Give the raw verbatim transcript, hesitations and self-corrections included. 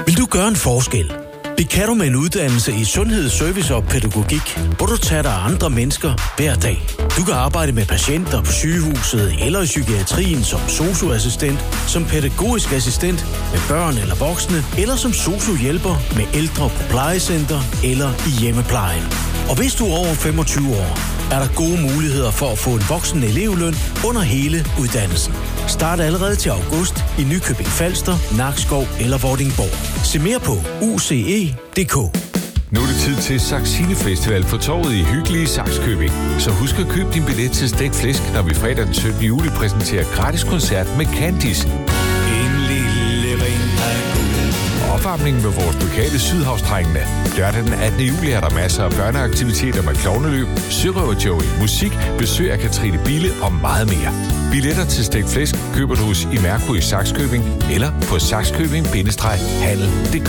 Vil du gøre en forskel? Det kan du med en uddannelse i sundhed, service og pædagogik, hvor du tager dig af andre mennesker hver dag. Du kan arbejde med patienter på sygehuset eller i psykiatrien som sosu-assistent, som pædagogisk assistent med børn eller voksne, eller som sosu-hjælper med ældre på plejecenter eller i hjemmeplejen. Og hvis du er over femogtyve år, er der gode muligheder for at få en voksen elevløn under hele uddannelsen. Start allerede til august i Nykøbing Falster, Nakskov eller Vordingborg. Se mere på u c e punktum d k. Nu er det tid til Saxine Festival på torvet i hyggelige Sakskøbing. Så husk at købe din billet til Stegt Flæsk, når vi fredag den syttende juli præsenterer gratis koncert med Candice. En lille ring af guld. Opvarmningen med vores lokale Sydhavsdrengene. Lørdag den attende juli er der masser af børneaktiviteter med klovneløb, sørøverjoey, musik, besøg af Katrine Bille og meget mere. Billetter til Stegt Flæsk køber du hos Imerco i Sakskøbing eller på sakskøbing bindestreg handel punktum d k.